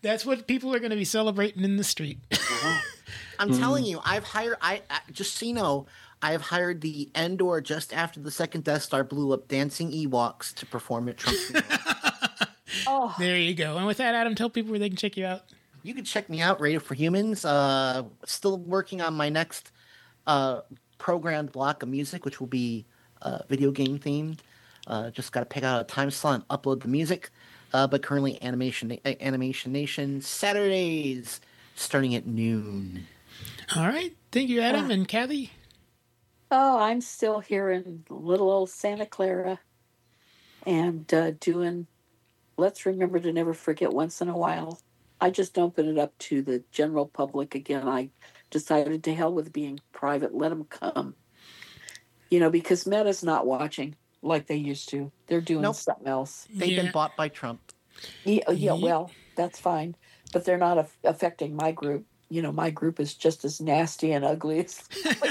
That's what people are going to be celebrating in the street. I'm telling you, just so you know, I have hired the Endor just after the second Death Star blew up dancing Ewoks to perform at Trump's funeral. There you go. And with that, Adam, tell people where they can check you out. You can check me out, Radio for Humans. Still working on my next programmed block of music, which will be video game themed. Just got to pick out a time slot and upload the music. But currently, Animation Nation Saturdays starting at noon. All right. Thank you, Adam and Kathy. Oh, I'm still here in little old Santa Clara and doing Let's Remember to Never Forget once in a while. I just open it up to the general public again. I decided to hell with being private. Let them come. Because Meta's not watching like they used to. They're doing something else. They've been bought by Trump. Yeah, well, that's fine. But they're not affecting my group. My group is just as nasty and ugly as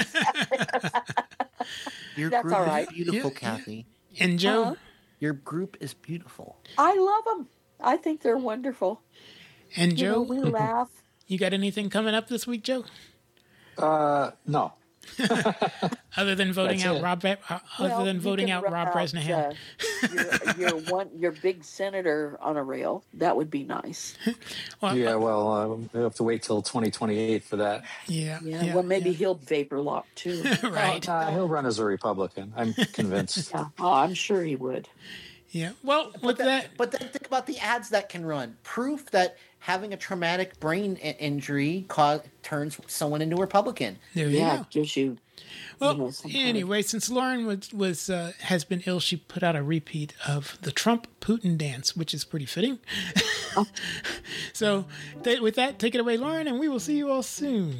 Your that's group all is right. beautiful, Kathy. And Joe? Your group is beautiful. I love them. I think they're wonderful. And Joe? We laugh. You got anything coming up this week, Joe? No. Other than voting out Rob, Rob Bresnahan. Your big senator on a rail. That would be nice. We'll have to wait till 2028 for that. Yeah. Well, maybe he'll vapor lock too. Right. He'll run as a Republican. I'm convinced. Yeah. Oh, I'm sure he would. Yeah. Well, But then think about the ads that can run. Proof that having a traumatic brain injury turns someone into a Republican. There you go. Gives you. Well, anyway, since Lauren has been ill, she put out a repeat of the Trump-Putin dance, which is pretty fitting. So, with that, take it away, Lauren, and we will see you all soon.